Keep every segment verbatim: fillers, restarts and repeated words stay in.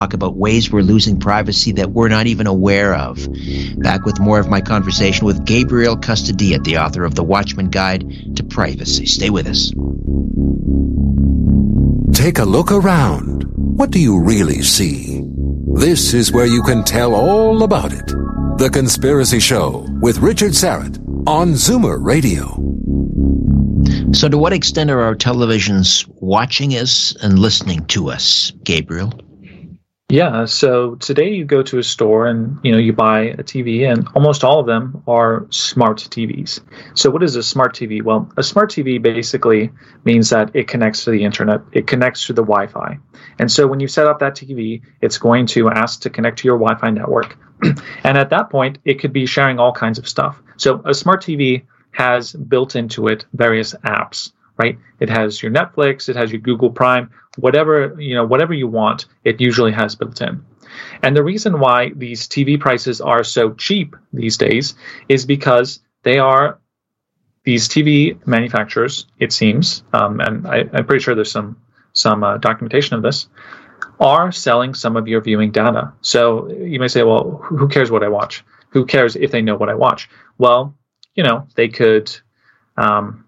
talk about ways we're losing privacy that we're not even aware of. Back with more of my conversation with Gabriel Custodilla, the author of The Watchman Guide to Privacy. Stay with us. Take a look around. What do you really see? This is where you can tell all about it. The Conspiracy Show with Richard Syrett on Zoomer Radio. So to what extent are our televisions watching us and listening to us, Gabriel? Yeah, so today you go to a store and, you know, you buy a T V, and almost all of them are smart T Vs. So what is a smart T V? Well, a smart T V basically means that it connects to the internet. It connects to the Wi-Fi. And so when you set up that T V, it's going to ask to connect to your Wi-Fi network. And at that point, it could be sharing all kinds of stuff. So a smart T V has built into it various apps, right? It has your Netflix, it has your Google Prime, whatever, you know, whatever you want, it usually has built in. And the reason why these T V prices are so cheap these days is because they are, these T V manufacturers, it seems, um, and I, I'm pretty sure there's some, some uh, documentation of this, are selling some of your viewing data. So you may say, well, who cares what I watch? Who cares if they know what I watch? Well, you know, they could, um,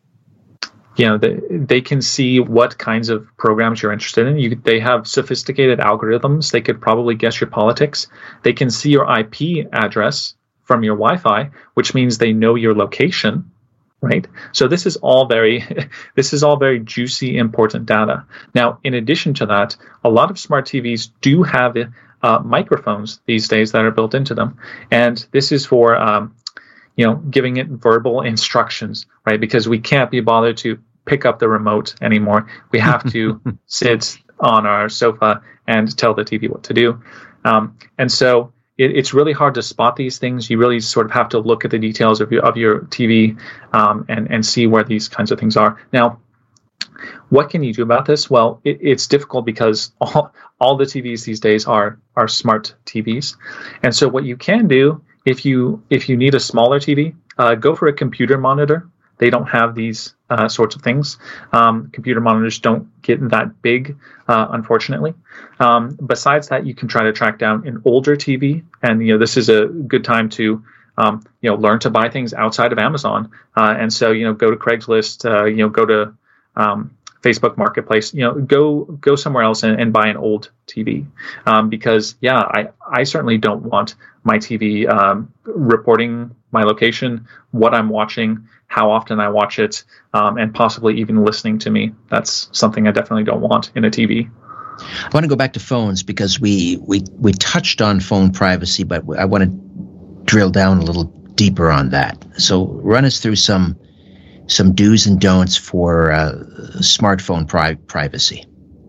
you know, they, they can see what kinds of programs you're interested in. You, they have sophisticated algorithms. They could probably guess your politics. They can see your I P address from your Wi-Fi, which means they know your location, right? So this is all very, this is all very juicy, important data. Now, in addition to that, a lot of smart T Vs do have uh, microphones these days that are built into them, and this is for um, you know, giving it verbal instructions, right? Because we can't be bothered to pick up the remote anymore. We have to sit on our sofa and tell the T V what to do. Um, and so it, it's really hard to spot these things. You really sort of have to look at the details of your, of your T V um, and, and see where these kinds of things are. Now, what can you do about this? Well, it, it's difficult because all, all the T Vs these days are, are smart T Vs. And so what you can do, If you if you need a smaller T V, uh, go for a computer monitor. They don't have these uh, sorts of things. Um, computer monitors don't get that big, uh, unfortunately. Um, besides that, you can try to track down an older T V, and you know this is a good time to um, you know learn to buy things outside of Amazon. Uh, and so you know go to Craigslist, uh, you know go to um, Facebook Marketplace, you know, go go somewhere else and, and buy an old T V, um, because yeah, I I certainly don't want my T V um, reporting my location, what I'm watching, how often I watch it, um, and possibly even listening to me. That's something I definitely don't want in a T V. I want to go back to phones because we we we touched on phone privacy, but I want to drill down a little deeper on that. So run us through some. some do's and don'ts for uh, smartphone pri- privacy.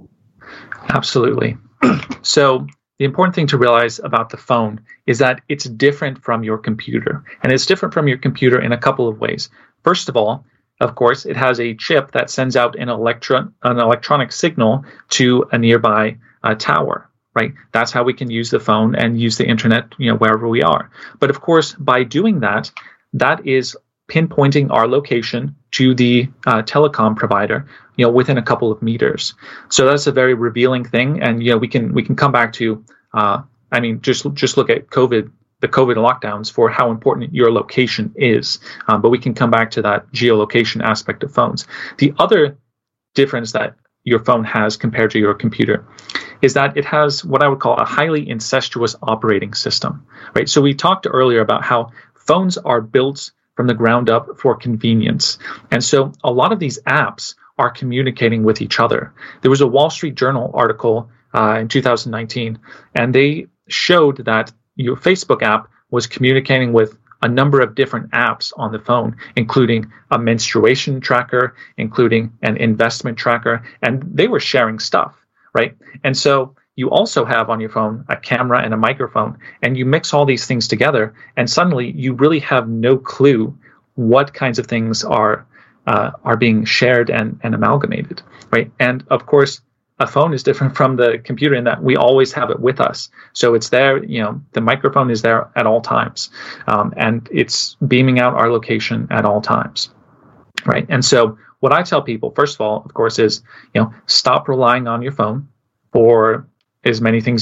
Absolutely. So the important thing to realize about the phone is that it's different from your computer. And it's different from your computer in a couple of ways. First of all, of course, it has a chip that sends out an, electron- an electronic signal to a nearby uh, tower. Right? That's how we can use the phone and use the internet, you know, wherever we are. But of course, by doing that, that is pinpointing our location to the uh, telecom provider, you know, within a couple of meters. So that's a very revealing thing, and you know, we can we can come back to, uh, I mean, just just look at COVID, the COVID lockdowns for how important your location is. Um, but we can come back to that geolocation aspect of phones. The other difference that your phone has compared to your computer is that it has what I would call a highly incestuous operating system. Right. So we talked earlier about how phones are built from the ground up for convenience. And so a lot of these apps are communicating with each other. There was a Wall Street Journal article uh, in two thousand nineteen, and they showed that your Facebook app was communicating with a number of different apps on the phone, including a menstruation tracker, including an investment tracker, and they were sharing stuff, right? And so you also have on your phone a camera and a microphone, and you mix all these things together, and suddenly you really have no clue what kinds of things are uh, are being shared and, and amalgamated, right? And of course, a phone is different from the computer in that we always have it with us. So it's there, you know, the microphone is there at all times, um, and it's beaming out our location at all times, right? And so what I tell people, first of all, of course, is, you know, stop relying on your phone for as many things